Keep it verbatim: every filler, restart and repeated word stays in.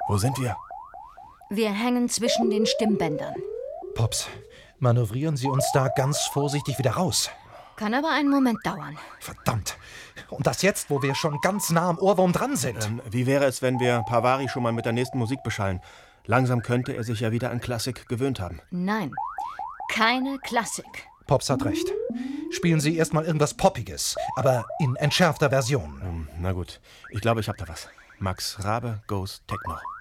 Wo sind wir? Wir hängen zwischen den Stimmbändern. Pops, manövrieren Sie uns da ganz vorsichtig wieder raus. Kann aber einen Moment dauern. Verdammt. Und das jetzt, wo wir schon ganz nah am Ohrwurm dran sind. Ähm, wie wäre es, wenn wir Parvari schon mal mit der nächsten Musik beschallen? Langsam könnte er sich ja wieder an Klassik gewöhnt haben. Nein, keine Klassik. Pops hat recht. Spielen Sie erstmal irgendwas Poppiges, aber in entschärfter Version. Ähm, na gut, ich glaube, ich habe da was. Max Rabe Goes Techno.